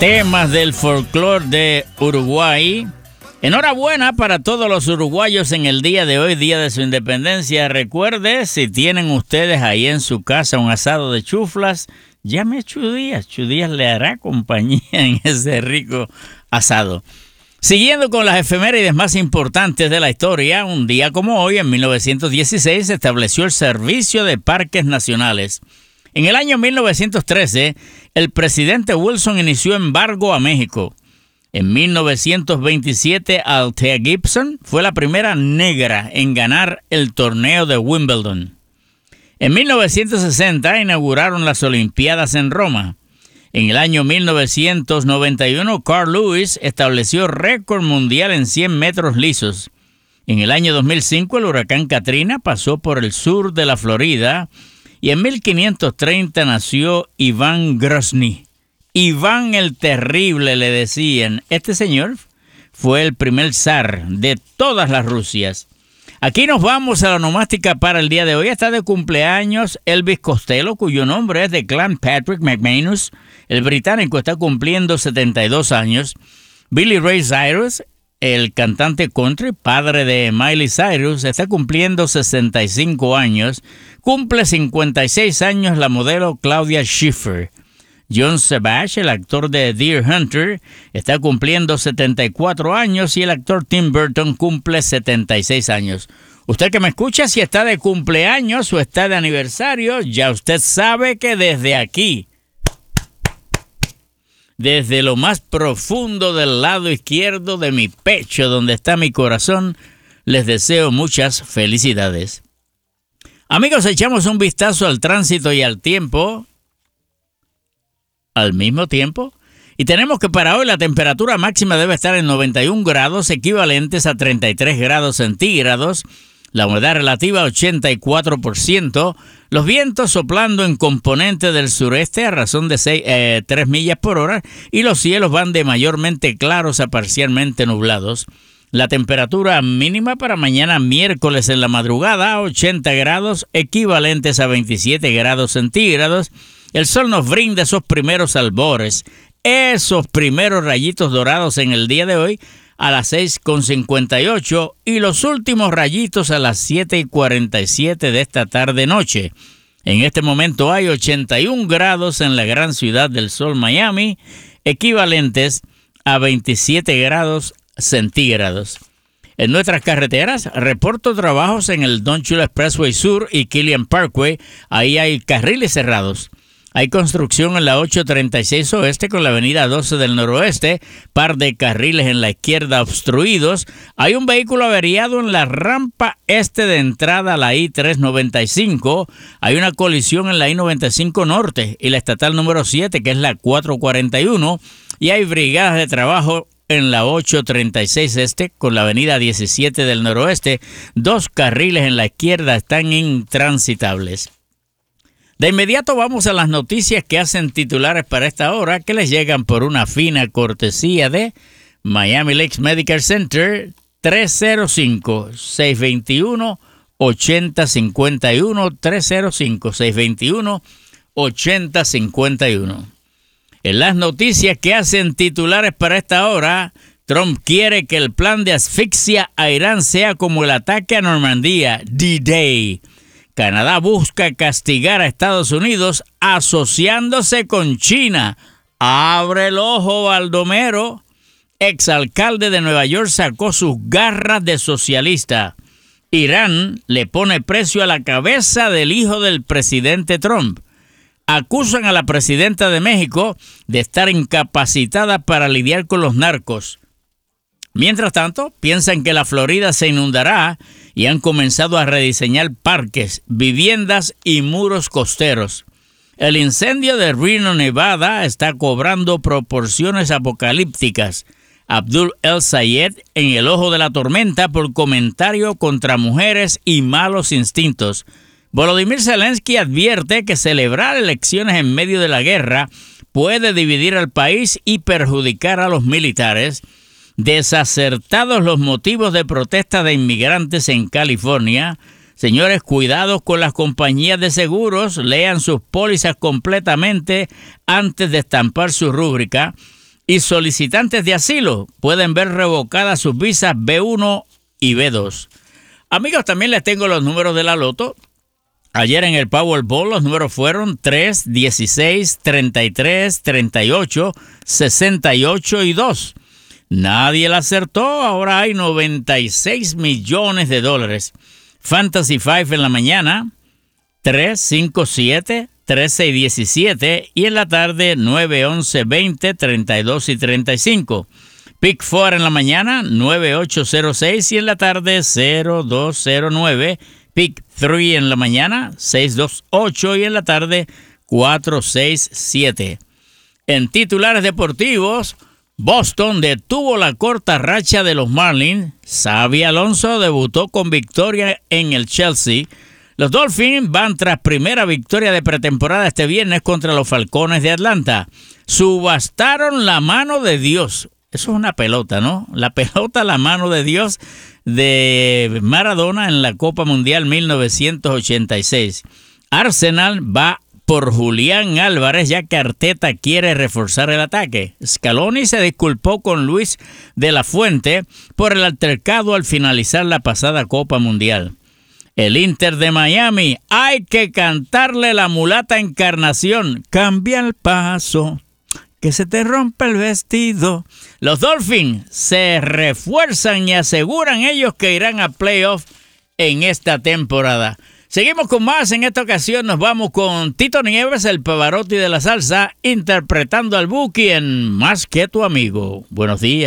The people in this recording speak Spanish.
Temas del folclore de Uruguay. Enhorabuena para todos los uruguayos en el día de hoy, día de su independencia. Recuerde, si tienen ustedes ahí en su casa un asado de chuflas, llame a Chudías. Chudías le hará compañía en ese rico asado. Siguiendo con las efemérides más importantes de la historia, un día como hoy, en 1916, se estableció el Servicio de Parques Nacionales. En el año 1913, el presidente Wilson inició embargo a México. En 1927, Althea Gibson fue la primera negra en ganar el torneo de Wimbledon. En 1960 inauguraron las Olimpiadas en Roma. En el año 1991, Carl Lewis estableció récord mundial en 100 metros lisos. En el año 2005, el huracán Katrina pasó por el sur de la Florida. Y en 1530 nació Iván Grozny. Iván el Terrible le decían. Este señor fue el primer zar de todas las Rusias. Aquí nos vamos a la onomástica para el día de hoy. Está de cumpleaños Elvis Costello, cuyo nombre es de Clan Patrick McManus. El británico está cumpliendo 72 años. Billy Ray Cyrus, el cantante country, padre de Miley Cyrus, está cumpliendo 65 años. Cumple 56 años la modelo Claudia Schiffer. John Savage, el actor de Deer Hunter, está cumpliendo 74 años y el actor Tim Burton cumple 76 años. Usted que me escucha, si está de cumpleaños o está de aniversario, ya usted sabe que desde aquí, desde lo más profundo del lado izquierdo de mi pecho, donde está mi corazón, les deseo muchas felicidades. Amigos, echamos un vistazo al tránsito y al tiempo al mismo tiempo. Y tenemos que para hoy la temperatura máxima debe estar en 91 grados, equivalentes a 33 grados centígrados. La humedad relativa 84%. Los vientos soplando en componente del sureste a razón de 3 millas por hora. Y los cielos van de mayormente claros a parcialmente nublados. La temperatura mínima para mañana miércoles en la madrugada, 80 grados, equivalentes a 27 grados centígrados. El sol nos brinda esos primeros albores, esos primeros rayitos dorados en el día de hoy a las 6:58 y los últimos rayitos a las 7:47 de esta tarde-noche. En este momento hay 81 grados en la gran ciudad del sol Miami, equivalentes a 27 grados centígrados. En nuestras carreteras, reporto trabajos en el Don Chulo Expressway Sur y Killian Parkway. Ahí hay carriles cerrados. Hay construcción en la 836 Oeste con la avenida 12 del Noroeste, par de carriles en la izquierda obstruidos. Hay un vehículo averiado en la rampa este de entrada a la I-395. Hay una colisión en la I-95 Norte y la estatal número 7, que es la 441. Y hay brigadas de trabajo en la 836 Este con la avenida 17 del Noroeste. 2 carriles en la izquierda están intransitables. De inmediato vamos a las noticias que hacen titulares para esta hora, que les llegan por una fina cortesía de Miami Lakes Medical Center, 305-621-8051, 305-621-8051. En las noticias que hacen titulares para esta hora, Trump quiere que el plan de asfixia a Irán sea como el ataque a Normandía, D-Day. Canadá busca castigar a Estados Unidos asociándose con China. Abre el ojo, Baldomero. Exalcalde de Nueva York sacó sus garras de socialista. Irán le pone precio a la cabeza del hijo del presidente Trump. Acusan a la presidenta de México de estar incapacitada para lidiar con los narcos. Mientras tanto, piensan que la Florida se inundará y han comenzado a rediseñar parques, viviendas y muros costeros. El incendio de Reno, Nevada, está cobrando proporciones apocalípticas. Abdul El Sayed en el ojo de la tormenta por comentario contra mujeres y malos instintos. Volodymyr Zelensky advierte que celebrar elecciones en medio de la guerra puede dividir al país y perjudicar a los militares. Desacertados los motivos de protesta de inmigrantes en California. Señores, cuidados con las compañías de seguros. Lean sus pólizas completamente antes de estampar su rúbrica. y solicitantes de asilo pueden ver revocadas sus visas B1 y B2. Amigos, también les tengo los números de la loto. Ayer en el Powerball los números fueron 3, 16, 33, 38, 68 y 2. Nadie la acertó, ahora hay 96 millones de dólares. Fantasy 5 en la mañana, 3, 5, 7, 13 y 17. Y en la tarde, 9, 11, 20, 32 y 35. Pick 4 en la mañana, 9, 8, 0, 6. Y en la tarde, 0, 2, 0, 9. Pick 3 en la mañana, 6, 2, 8. Y en la tarde, 4, 6, 7. En titulares deportivos, Boston detuvo la corta racha de los Marlins. Xabi Alonso debutó con victoria en el Chelsea. Los Dolphins van tras primera victoria de pretemporada este viernes contra los Falcones de Atlanta. Subastaron la mano de Dios. Eso es una pelota, ¿no? La pelota, la mano de Dios de Maradona en la Copa Mundial 1986. Arsenal va por Julián Álvarez, ya que Arteta quiere reforzar el ataque. Scaloni se disculpó con Luis de la Fuente por el altercado al finalizar la pasada Copa Mundial. El Inter de Miami, hay que cantarle la mulata Encarnación. Cambia el paso, que se te rompe el vestido. Los Dolphins se refuerzan y aseguran ellos que irán a playoff en esta temporada. Seguimos con más. En esta ocasión nos vamos con Tito Nieves, el Pavarotti de la salsa, interpretando al Buki en Más que tu amigo. Buenos días.